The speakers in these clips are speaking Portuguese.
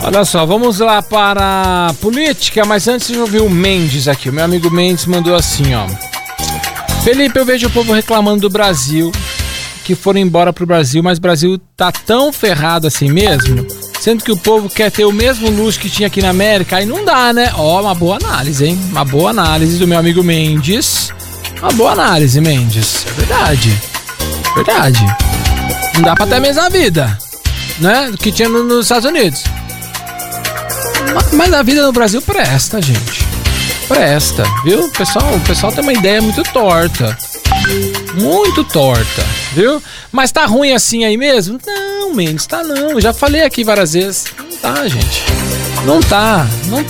Olha só, vamos lá para a política, mas antes de ouvir o Mendes aqui. O meu amigo Mendes mandou assim, ó. Felipe, eu vejo o povo reclamando do Brasil, que foram embora pro Brasil, mas o Brasil tá tão ferrado assim mesmo, sendo que o povo quer ter o mesmo luxo que tinha aqui na América, aí não dá, né? Ó, uma boa análise, hein? Uma boa análise do meu amigo Mendes. Uma boa análise, Mendes. É verdade. Verdade. Não dá pra ter a mesma vida, né? Do que tinha nos Estados Unidos. Mas a vida no Brasil presta, gente. Presta, viu? O pessoal tem uma ideia muito torta. Muito torta, viu? Mas tá ruim assim aí mesmo? Não, Mendes, tá não. Eu já falei aqui várias vezes. Não tá, gente. Não tá.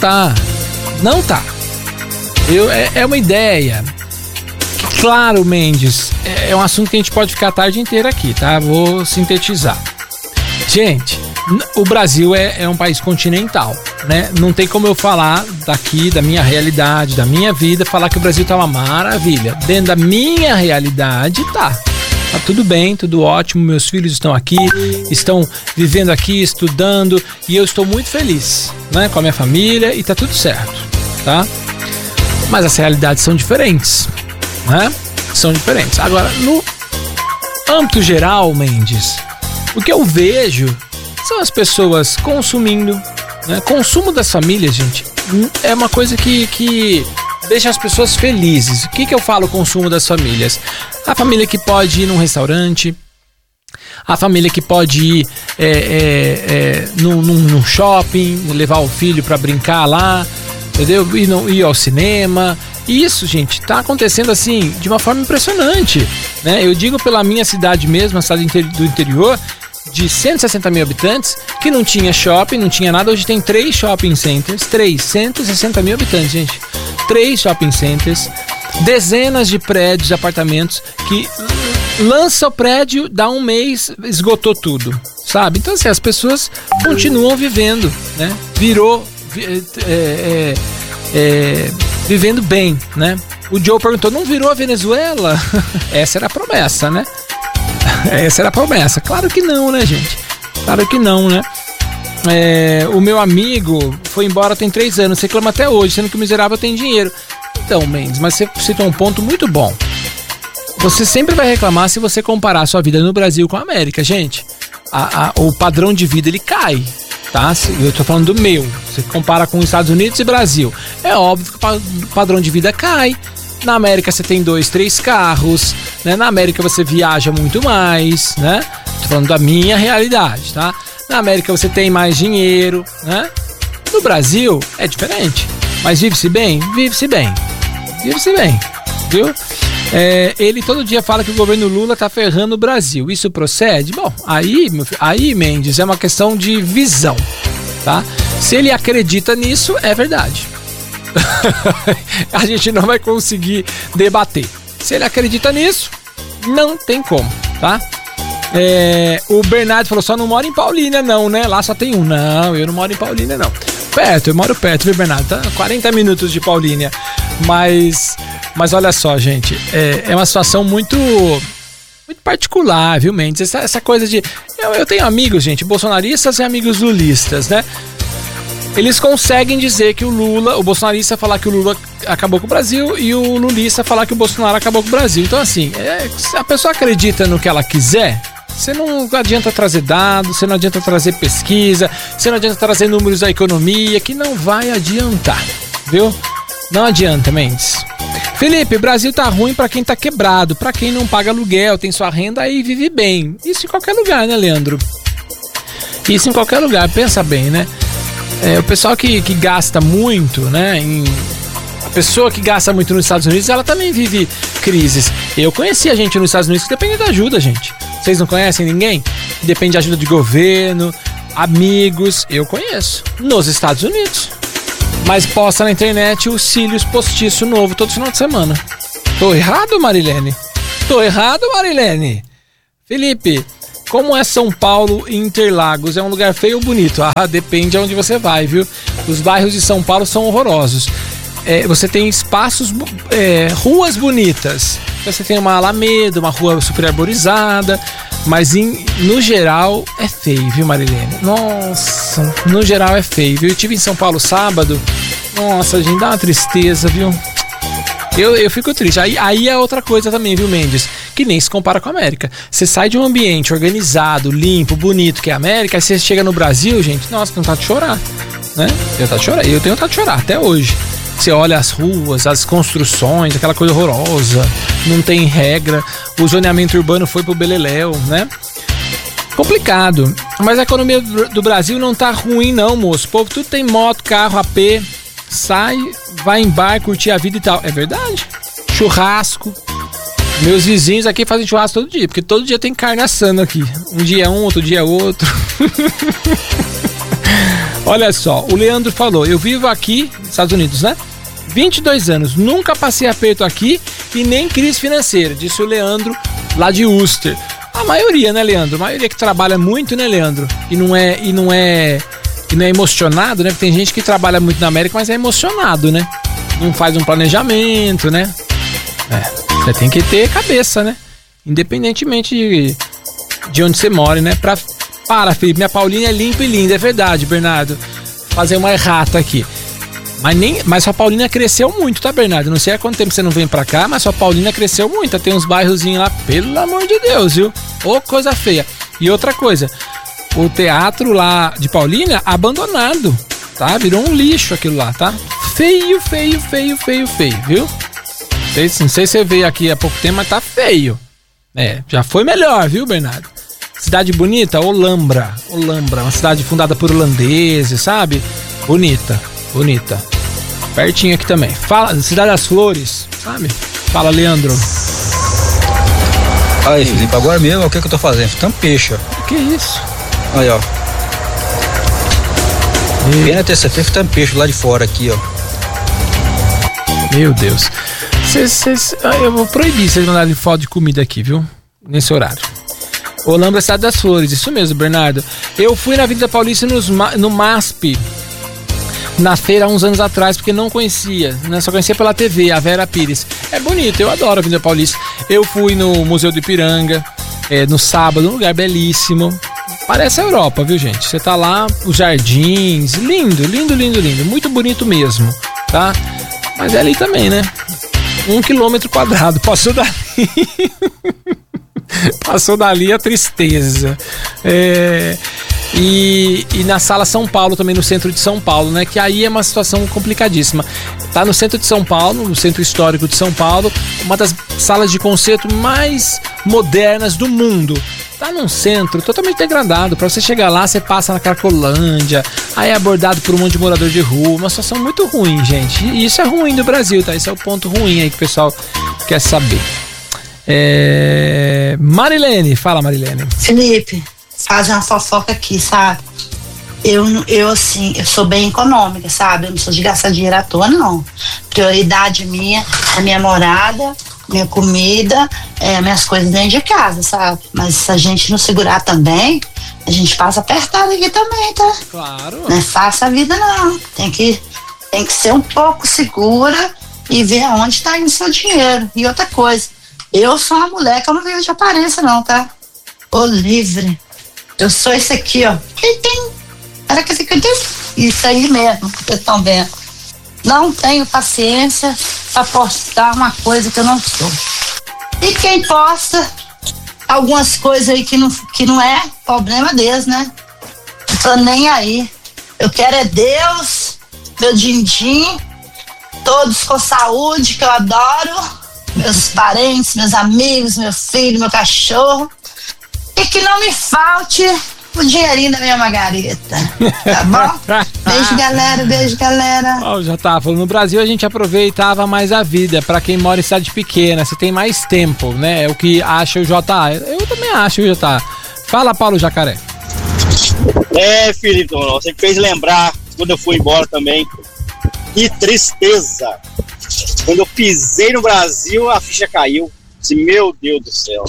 É uma ideia. Claro, Mendes, é um assunto que a gente pode ficar a tarde inteira aqui, tá? Vou sintetizar. Gente, o Brasil é um país continental, né? Não tem como eu falar daqui, da minha realidade, da minha vida, falar que o Brasil tá uma maravilha. Dentro da minha realidade, tá tudo bem, tudo ótimo. Meus filhos estão aqui, estão vivendo aqui, estudando, e eu estou muito feliz, né? Com a minha família, e tá tudo certo, tá? Mas as realidades são diferentes, né? São diferentes. Agora, no âmbito geral, Mendes, o que eu vejo são as pessoas consumindo, né? Consumo das famílias, gente, é uma coisa que deixa as pessoas felizes. O que eu falo consumo das famílias? A família que pode ir num restaurante, a família que pode ir num shopping, levar o filho para brincar lá, entendeu? Ir ao cinema. Isso, gente, tá acontecendo assim de uma forma impressionante, né? Eu digo pela minha cidade mesmo, a cidade do interior, de 160 mil habitantes, que não tinha shopping, não tinha nada. Hoje tem 3 shopping centers, 160 mil habitantes, gente. 3 shopping centers, dezenas de prédios, de apartamentos, que lança o prédio, dá um mês, esgotou tudo, sabe? Então, assim, as pessoas continuam vivendo, né? Vivendo bem, né? O Joe perguntou, não virou a Venezuela? Essa era a promessa, né? Essa era a promessa. Claro que não, né, gente? Claro que não, né? O meu amigo foi embora tem 3 anos, reclama até hoje, sendo que o miserável tem dinheiro. Então, Mendes, mas você citou um ponto muito bom. Você sempre vai reclamar se você comparar a sua vida no Brasil com a América, gente. O padrão de vida, ele cai, tá? Eu tô falando do meu. Você compara com os Estados Unidos e Brasil. É óbvio que o padrão de vida cai. Na América você tem 2, 3 carros, né? Na América você viaja muito mais, né? Tô falando da minha realidade, tá? Na América você tem mais dinheiro, né? No Brasil é diferente. Mas vive-se bem? Vive-se bem. Vive-se bem, viu? Ele todo dia fala que o governo Lula tá ferrando o Brasil. Isso procede? Bom, aí, Mendes, é uma questão de visão, tá? Se ele acredita nisso, é verdade. A gente não vai conseguir debater. Se ele acredita nisso, não tem como, tá? O Bernardo falou, só não mora em Paulínia não, né? Lá só tem um. Não, eu não moro em Paulínia não. Eu moro perto, viu, Bernardo? Tá 40 minutos de Paulínia. Mas olha só, gente, é uma situação muito particular, viu, Mendes? Essa coisa de... Eu tenho amigos, gente, bolsonaristas e amigos lulistas, né? Eles conseguem dizer que o bolsonarista falar que o Lula acabou com o Brasil e o lulista falar que o Bolsonaro acabou com o Brasil. Então, assim, se a pessoa acredita no que ela quiser, você não adianta trazer dados, você não adianta trazer pesquisa, você não adianta trazer números da economia, que não vai adiantar, viu? Não adianta, Mendes. Felipe, o Brasil tá ruim pra quem tá quebrado, pra quem não paga aluguel, tem sua renda aí e vive bem. Isso em qualquer lugar, né, Leandro? Isso em qualquer lugar, pensa bem, né? O pessoal que gasta muito, né? A pessoa que gasta muito nos Estados Unidos, ela também vive crises. Eu conheci a gente nos Estados Unidos que depende da ajuda, gente. Vocês não conhecem ninguém? Depende de ajuda de governo, amigos. Eu conheço. Nos Estados Unidos. Mas posta na internet o cílios postiço novo todo final de semana. Tô errado, Marilene? Felipe, como é São Paulo e Interlagos? É um lugar feio ou bonito? Depende de onde você vai, viu? Os bairros de São Paulo são horrorosos. Você tem espaços, ruas bonitas. Você tem uma alameda, uma rua super arborizada. Mas no geral é feio, viu, Marilene? Nossa, no geral é feio, viu? Eu estive em São Paulo sábado. Nossa, gente, dá uma tristeza, viu? Eu fico triste. Aí é outra coisa também, viu, Mendes? Que nem se compara com a América. Você sai de um ambiente organizado, limpo, bonito, que é a América, aí você chega no Brasil, gente, nossa, tem vontade de chorar, né? Tem vontade de chorar. Eu tenho vontade de chorar até hoje. Você olha as ruas, as construções, aquela coisa horrorosa, não tem regra, o zoneamento urbano foi pro beleléu, né? Complicado. Mas a economia do Brasil não tá ruim não, moço. O povo tudo tem moto, carro, AP, sai, vai em bar, curtir a vida e tal. É verdade. Churrasco. Meus vizinhos aqui fazem churrasco todo dia, porque todo dia tem carne assando aqui. Um dia é um, outro dia é outro. Olha só, o Leandro falou, eu vivo aqui nos Estados Unidos, né? 22 anos, nunca passei aperto aqui e nem crise financeira, disse o Leandro lá de Worcester. A maioria, né, Leandro? A maioria que trabalha muito, né, Leandro? E não é emocionado, né? Porque tem gente que trabalha muito na América, mas é emocionado, né? Não faz um planejamento, né? Você tem que ter cabeça, né? Independentemente de onde você mora, né? Para, Felipe, minha Paulinha é limpa e linda, é verdade, Bernardo. Fazer uma errata aqui. Mas sua Paulina cresceu muito, tá, Bernardo? Não sei há quanto tempo você não vem pra cá, mas sua Paulina cresceu muito. Tem uns bairrozinhos lá, pelo amor de Deus, viu? Ô, coisa feia. E outra coisa, o teatro lá de Paulina, abandonado, tá? Virou um lixo aquilo lá, tá? Feio, viu? Não sei se você veio aqui há pouco tempo, mas tá feio. Já foi melhor, viu, Bernardo? Cidade bonita? Olambra, uma cidade fundada por holandeses, sabe? Bonita. Pertinho aqui também. Fala, Cidade das Flores, sabe? Fala, Leandro. Aí, Felipe, agora mesmo, o que eu tô fazendo? Tá um peixe, ó. Que isso? Aí, ó. Pena terça-feira, tá um peixe lá de fora aqui, ó. Meu Deus. Eu vou proibir vocês mandarem foto de comida aqui, viu? Nesse horário. Olambra, Cidade das Flores, isso mesmo, Bernardo. Eu fui na Avenida Paulista no MASP, na feira há uns anos atrás, porque não conhecia, né? Só conhecia pela TV, a Vera Pires. É bonito, eu adoro a Avenida Paulista. Eu fui no Museu do Ipiranga, no sábado, um lugar belíssimo. Parece a Europa, viu, gente? Você tá lá, os jardins, lindo. Muito bonito mesmo, tá? Mas é ali também, né? 1 quilômetro quadrado, passou dali. Passou dali a tristeza. E na Sala São Paulo, também no centro de São Paulo, né? Que aí é uma situação complicadíssima. Tá no centro de São Paulo, no centro histórico de São Paulo, uma das salas de concerto mais modernas do mundo. Tá num centro totalmente degradado. Pra você chegar lá, você passa na Cracolândia, aí é abordado por um monte de morador de rua. Uma situação muito ruim, gente. E isso é ruim do Brasil, tá? Esse é o ponto ruim aí que o pessoal quer saber. Marilene, fala, Marilene. Felipe, fazer uma fofoca aqui, sabe? Eu sou bem econômica, sabe? Eu não sou de gastar dinheiro à toa, não. Prioridade minha é minha morada, minha comida, minhas coisas dentro de casa, sabe? Mas se a gente não segurar também, a gente passa apertado aqui também, tá? Claro. Não é fácil a vida, não. Tem que ser um pouco segura e ver aonde tá indo o seu dinheiro. E outra coisa, eu sou uma mulher que eu não vivo de aparência, não, tá? Ô, livre. Eu sou esse aqui, ó. Era que esse aqui tem. Isso aí mesmo, que vocês estão vendo. Não tenho paciência pra postar uma coisa que eu não sou. E quem posta algumas coisas aí que não é problema deles, né? Não tô nem aí. Eu quero é Deus, meu din-din, todos com saúde, que eu adoro. Meus parentes, meus amigos, meu filho, meu cachorro. E que não me falte o dinheirinho da minha Margarita. Tá bom? Beijo, galera. Eu já tava falando, no Brasil a gente aproveitava mais a vida. Pra quem mora em cidade pequena, você tem mais tempo, né? É o que acha o JA. Eu também acho o JA. Fala, Paulo Jacaré. Felipe, você me fez lembrar quando eu fui embora também. Que tristeza. Quando eu pisei no Brasil, a ficha caiu. Meu Deus do céu.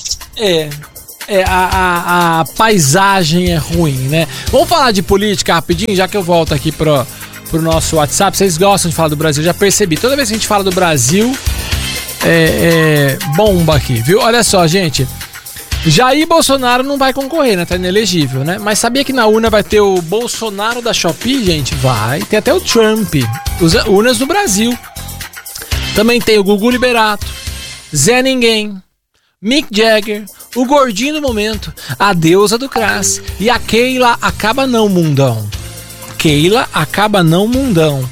A paisagem é ruim, né? Vamos falar de política rapidinho, já que eu volto aqui pro nosso WhatsApp. Vocês gostam de falar do Brasil, já percebi. Toda vez que a gente fala do Brasil, bomba aqui, viu? Olha só, gente. Jair Bolsonaro não vai concorrer, né? Tá inelegível, né? Mas sabia que na urna vai ter o Bolsonaro da Shopee, gente? Vai. Tem até o Trump. Urnas do Brasil. Também tem o Gugu Liberato, Zé Ninguém, Mick Jagger, o gordinho do momento, a deusa do Crass e a Keila Acaba Não Mundão. Keila Acaba Não Mundão.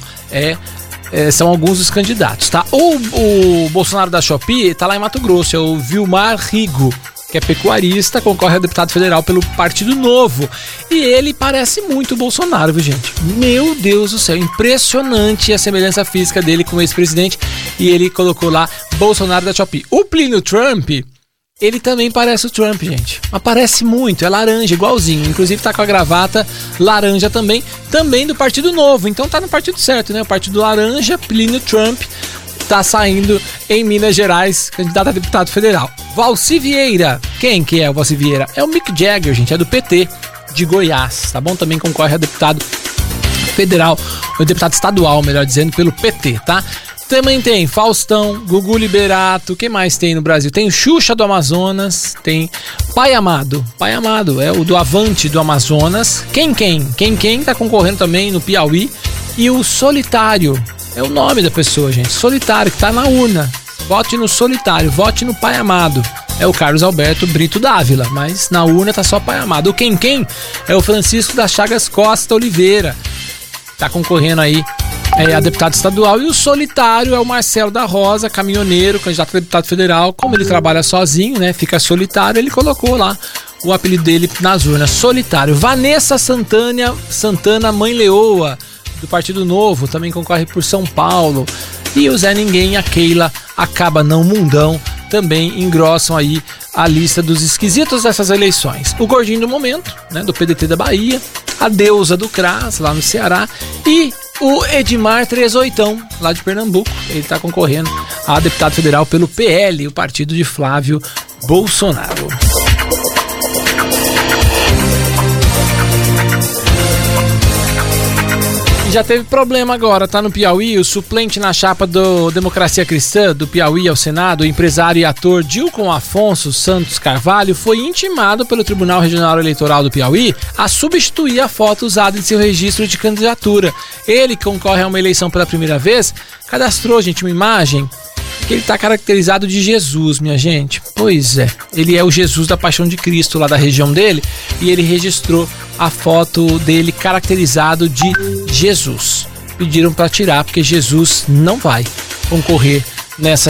São alguns dos candidatos, tá? O Bolsonaro da Shopee tá lá em Mato Grosso, é o Vilmar Rigo, que é pecuarista, concorre a deputado federal pelo Partido Novo. E ele parece muito o Bolsonaro, viu, gente? Meu Deus do céu, impressionante a semelhança física dele com o ex-presidente. E ele colocou lá Bolsonaro da Shopee. O Plínio Trump, ele também parece o Trump, gente. Mas parece muito, é laranja, igualzinho. Inclusive tá com a gravata laranja também do Partido Novo. Então tá no partido certo, né? O Partido Laranja, Plínio Trump, tá saindo em Minas Gerais, candidato a deputado federal. Valci Vieira. Quem que é o Valci Vieira? É o Mick Jagger, gente, é do PT de Goiás, tá bom? Também concorre a deputado federal, ou deputado estadual, melhor dizendo, pelo PT, tá? Também tem Faustão, Gugu Liberato, quem mais tem no Brasil? Tem o Xuxa do Amazonas, tem Pai Amado é o do Avante do Amazonas. Quem tá concorrendo também no Piauí. E o Solitário, é o nome da pessoa, gente, Solitário, que tá na urna. Vote no Solitário, vote no Pai Amado. É o Carlos Alberto Brito Dávila, mas na urna tá só Pai Amado. O quem é o Francisco das Chagas Costa Oliveira. Tá concorrendo aí a deputado estadual. E o Solitário é o Marcelo da Rosa, caminhoneiro, candidato a deputado federal. Como ele trabalha sozinho, né, fica solitário, ele colocou lá o apelido dele nas urnas, Solitário. Vanessa Santana Mãe Leoa, do Partido Novo, também concorre por São Paulo. E o Zé Ninguém, a Keila Acaba Não Mundão, também engrossam aí a lista dos esquisitos dessas eleições. O gordinho do momento, né, do PDT da Bahia, a deusa do Crass, lá no Ceará, e o Edmar Trezoitão, lá de Pernambuco. Ele está concorrendo a deputado federal pelo PL, o partido de Flávio Bolsonaro. Já teve problema agora, tá no Piauí. O suplente na chapa do Democracia Cristã do Piauí ao Senado, o empresário e ator Dilcon Afonso Santos Carvalho, foi intimado pelo Tribunal Regional Eleitoral do Piauí a substituir a foto usada em seu registro de candidatura. Ele, que concorre a uma eleição pela primeira vez, cadastrou, gente, uma imagem que ele tá caracterizado de Jesus, minha gente. Pois é, ele é o Jesus da Paixão de Cristo lá da região dele, e ele registrou a foto dele caracterizado de Jesus. Pediram para tirar porque Jesus não vai concorrer nessa